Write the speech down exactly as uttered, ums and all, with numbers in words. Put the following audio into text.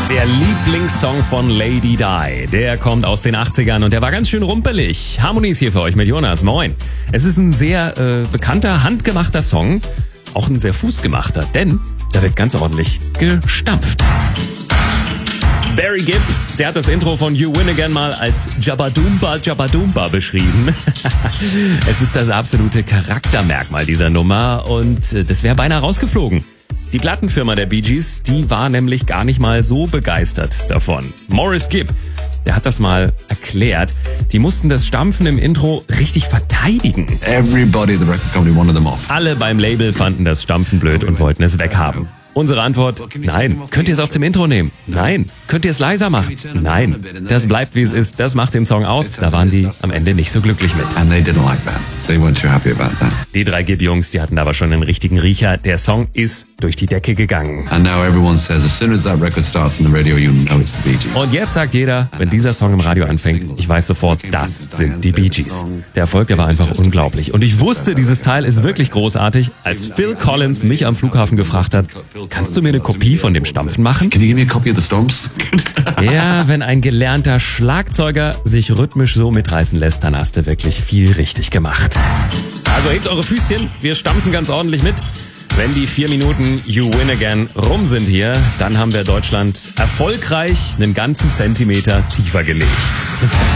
Der Lieblingssong von Lady Di, der kommt aus den achtzigern und der war ganz schön rumpelig. Harmony ist hier für euch mit Jonas, moin. Es ist ein sehr äh, bekannter, handgemachter Song, auch ein sehr fußgemachter, denn da wird ganz ordentlich gestampft. Barry Gibb, der hat das Intro von You Win Again mal als Jabba-Doomba Jabba-Doomba beschrieben. Es ist das absolute Charaktermerkmal dieser Nummer und das wäre beinahe rausgeflogen. Die Plattenfirma der Bee Gees, die war nämlich gar nicht mal so begeistert davon. Maurice Gibb, der hat das mal erklärt. Die mussten das Stampfen im Intro richtig verteidigen. Everybody at the record company wanted them off. Alle beim Label fanden das Stampfen blöd und wollten es weghaben. Unsere Antwort, nein. Könnt ihr es aus dem Intro nehmen? Nein. Könnt ihr es leiser machen? Nein. Das bleibt wie es ist, das macht den Song aus. Da waren die am Ende nicht so glücklich mit. And they didn't like that. They weren't too happy about that. Die drei Gibb-Jungs, die hatten aber schon einen richtigen Riecher. Der Song ist durch die Decke gegangen. And now everyone says as soon as that record starts on the radio, you know it's the Bee Gees. Und jetzt sagt jeder, wenn dieser Song im Radio anfängt, ich weiß sofort, das sind die Bee Gees. Der Erfolg, der war einfach unglaublich. Und ich wusste, dieses Teil ist wirklich großartig, als Phil Collins mich am Flughafen gefragt hat, kannst du mir eine Kopie von dem Stampfen machen? Can you give me a copy of the Storms? Ja, wenn ein gelernter Schlagzeuger sich rhythmisch so mitreißen lässt, dann hast du wirklich viel richtig gemacht. Also hebt eure Füßchen, wir stampfen ganz ordentlich mit. Wenn die vier Minuten You Win Again rum sind hier, dann haben wir Deutschland erfolgreich einen ganzen Zentimeter tiefer gelegt.